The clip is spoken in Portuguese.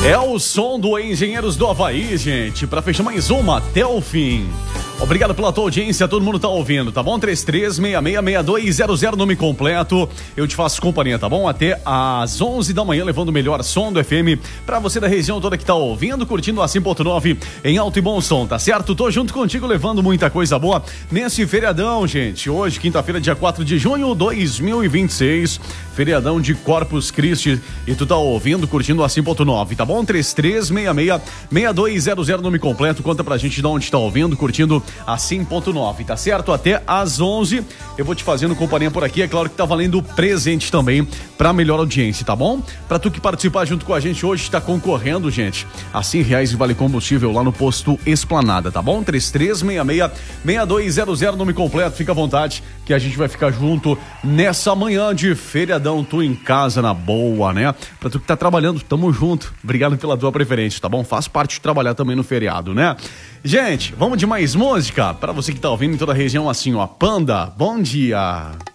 É o som do Engenheiros do Havaí, gente, pra fechar mais uma até o fim. Obrigado pela tua audiência, todo mundo tá ouvindo, tá bom? 33666200, nome completo. Eu te faço companhia, tá bom? Até às 11 da manhã, levando o melhor som do FM pra você da região toda que tá ouvindo, curtindo a 100.9 em alto e bom som, tá certo? Tô junto contigo, levando muita coisa boa nesse feriadão, gente. Hoje, quinta-feira, dia 4 de junho de 2026, feriadão de Corpus Christi, e tu tá ouvindo, curtindo a 100.9, tá bom? 33666200, nome completo, conta pra gente de onde tá ouvindo, curtindo a 100.9, tá certo? Até às 11 eu vou te fazendo companhia por aqui, é claro que tá valendo presente também pra melhor audiência, tá bom? Pra tu que participar junto com a gente hoje, tá concorrendo, gente, a R$100 de vale combustível lá no posto Esplanada, tá bom? 33666200, nome completo, fica à vontade que a gente vai ficar junto nessa manhã de feriadão, tu em casa na boa, né? Pra tu que tá trabalhando, tamo junto, obrigado pela tua preferência, tá bom? Faz parte de trabalhar também no feriado, né? Gente, vamos de mais música? Pra você que tá ouvindo em toda a região assim, ó, Panda, bom dia!